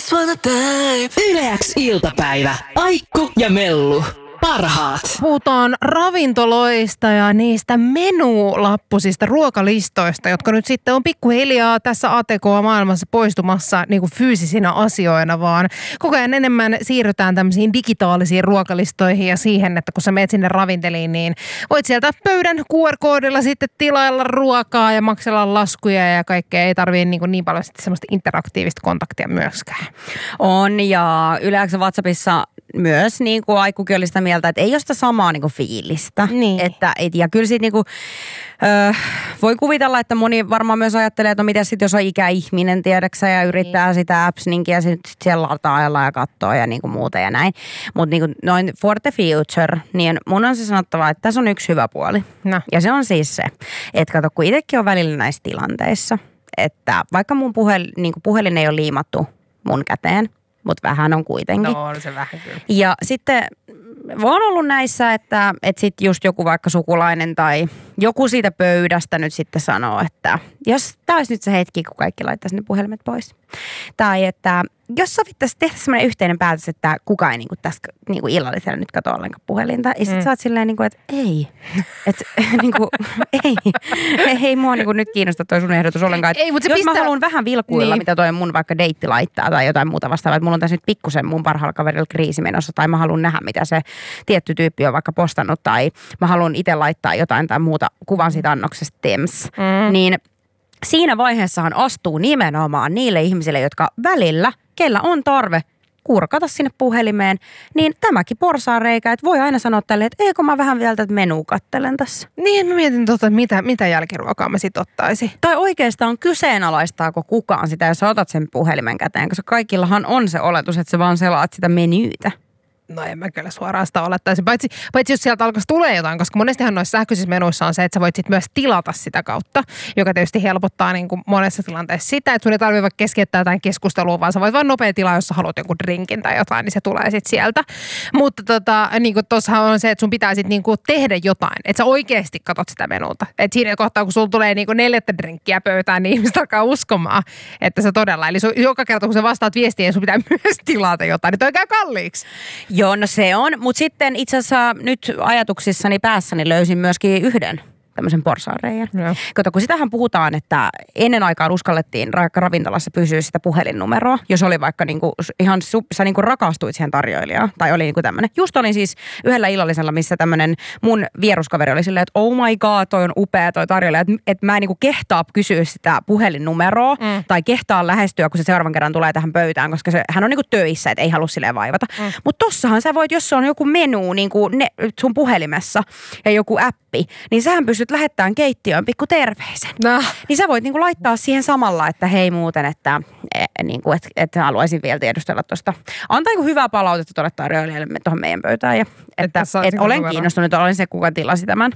just wanna dive. Yle X iltapäivä. Aikku ja Mellu. Parhaat. Puhutaan ravintoloista ja niistä menulappusista ruokalistoista, jotka nyt sitten on pikkuhiljaa tässä ATK-maailmassa poistumassa niin kuin fyysisinä asioina, vaan koko ajan enemmän siirrytään tämmöisiin digitaalisiin ruokalistoihin ja siihen, että kun sä menet sinne ravinteliin, niin voit sieltä pöydän QR-koodilla sitten tilailla ruokaa ja maksella laskuja ja kaikkea. Ei tarvii niin paljon sitten semmoista interaktiivista kontaktia myöskään. On, ja Yle X WhatsAppissa myös niin kuin Aikkukin oli sitä mieltä, että ei ole sitä samaa niin kuin fiilistä. Niin. Ja kyllä siitä niin kuin, voi kuvitella, että moni varmaan myös ajattelee, että no mitä sitten jos on ikäihminen, tiedäksä, ja yrittää sitä appsninkia ja sitten siellä latailla ja katsoo ja niin kuin muuta ja näin. Mutta niin kuin noin for the future, niin mun on se sanottava, että tässä on yksi hyvä puoli. No. Ja se on siis se, että kato, kun itsekin on välillä näissä tilanteissa, että vaikka mun puhelin ei ole liimattu mun käteen, mutta vähän on kuitenkin. No on se vähän kyllä. Ja sitten on ollut näissä, että sitten just joku vaikka sukulainen tai joku siitä pöydästä nyt sitten sanoo, että jos tämä olisi nyt se hetki, kun kaikki laittaisi ne puhelimet pois. Tai että jos sovittaisiin tehdä semmoinen yhteinen päätös, että kukaan ei niinku tässä niinku illallisella nyt katso ollenkaan puhelinta. Ja sitten sä oot silleen, niinku, että ei. Että niinku, ei mua niinku nyt kiinnosta toi sun ehdotus ollenkaan. Ei, mutta jos mä haluan vähän vilkuilla, niin, mitä toi mun vaikka deitti laittaa tai jotain muuta vastaavaa. Että mulla on tässä nyt pikkusen mun parhaalla kaverilla kriisi menossa. Tai mä haluan nähdä, mitä se tietty tyyppi on vaikka postannut. Tai mä haluan itse laittaa jotain tai muuta kuvan siitä annoksesta Tems. Niin siinä vaiheessahan astuu nimenomaan niille ihmisille, jotka välillä, kellä on tarve kurkata sinne puhelimeen, niin tämäkin porsaanreikä, että voi aina sanoa tälle, että eikö mä vähän vielä tätä menua kattelen tässä. Niin, mä mietin mitä jälkiruokaa mä sit ottaisin. Tai oikeastaan kyseenalaistaako kukaan sitä, jos sä otat sen puhelimen käteen, koska kaikillahan on se oletus, että sä vaan selaat sitä menyytä. No en mä kyllä suoraan sitä olettaisi. Paitsi jos sieltä alkaisi tulee jotain, koska monestihan noissa sähköisissä menuissa on se, että sä voit sit myös tilata sitä kautta, joka tietysti helpottaa niin kuin monessa tilanteessa sitä, että sun ei tarvitse vaikka keskeyttää jotain keskustelua, vaan sä voit vaan nopea tilaa, jos sä haluat jonkun drinkin tai jotain, niin se tulee sitten sieltä. Mutta niin kuin tossahan on se, että sun pitää sitten niin kuin tehdä jotain, että sä oikeasti katot sitä menuta. Että siinä kohtaa, kun sulla tulee niin kuin 4 drinkkiä pöytään, niin ihmiset alkaa uskomaan, että sä todella. Eli joka kerta, kun sä vastaat viestiin, niin sun pitää myös tilata jotain, niin toi käy kalliiksi. Joo, no se on. Mutta sitten itse asiassa nyt ajatuksissani päässäni löysin myöskin yhden tämmöisen porsaanreiän. Kato, kun sitähän puhutaan, että ennen aikaan uskallettiin ravintolassa pysyä sitä puhelinnumeroa, jos oli vaikka niinku ihan sä niinku rakastuit siihen tarjoilijaan, tai oli niinku tämmöinen. Just olin siis yhdellä illallisella, missä tämmöinen mun vieruskaveri oli silleen, että oh my god, toi on upea toi tarjoilija, että mä en niinku kehtaa kysyä sitä puhelinnumeroa, tai kehtaa lähestyä, kun se seuraavan kerran tulee tähän pöytään, koska hän on niinku töissä, että ei halua silleen vaivata. Mutta tossahan sä voit, jos se on joku menu niinku sun puhelimessa ja joku appi, niin sähän pystyt lähettämään keittiöön pikku terveisen. No. Niin sä voit niinku laittaa siihen samalla, että hei muuten, että niinku, et haluaisin vielä tiedustella tuosta. Antaa niinku hyvää palautetta tuolle tarjoilijalle tuohon meidän pöytään. Ja, että olen kiinnostunut, olen se, kuka tilasi tämän.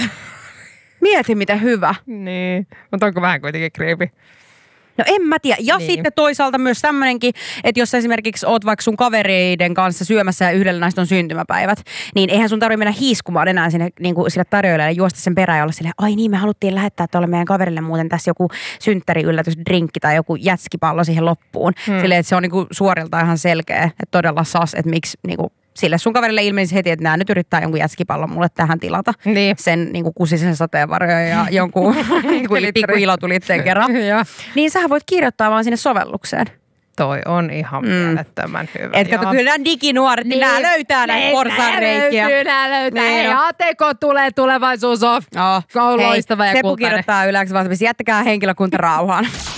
Mieti, miten hyvä. Niin, mutta onko vähän kuitenkin creepy? No en mä tiedä. Ja niin. Sitten toisaalta myös tämmöinenkin, että jos esimerkiksi oot vaikka sun kavereiden kanssa syömässä ja yhdellä näistä on syntymäpäivät, niin eihän sun tarvitse mennä hiiskumaan enää sinne, niin kuin sille tarjoilijalle juosta sen perään ja olla silleen, ai niin, me haluttiin lähettää tuolle meidän kaverille muuten tässä joku synttäriyllätysdrinkki tai joku jätskipallo siihen loppuun. Silleen, että se on niin kuin suorilta ihan selkeä, että todella sas, että miksi niin kuin sille sun kaverille ilmenisi heti, että nämä nyt yrittää jonkun jätskipallon mulle tähän tilata. Niin. Sen niin kuin kusisen sateenvarjoja ja jonkun pikku ilotulitteen kerran. Niin sähän voit kirjoittaa vaan sinne sovellukseen. Toi on ihan mielettömän hyvä. Et kato, kyllä nämä diginuoret, niin nämä löytää näitä porsaanreikiä. Nämä löytää. Hei, ATK tulee, tulevaisuus on. Hei, Loistava ja Seppu kultainen. kirjoittaa Yle X WhatsAppissa, jättäkää henkilökunta rauhaan.